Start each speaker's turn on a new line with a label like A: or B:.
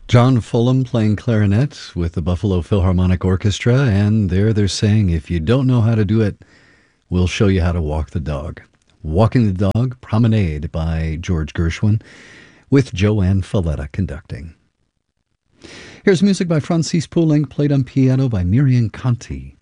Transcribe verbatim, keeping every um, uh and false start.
A: John Fulham playing clarinet with the Buffalo Philharmonic Orchestra, and there they're saying, if you don't know how to do it, we'll show you how to walk the dog. Walking the Dog, Promenade by George Gershwin, with Joanne Falletta conducting. Here's music by Francis Poulenc, played on piano by Miriam Conti.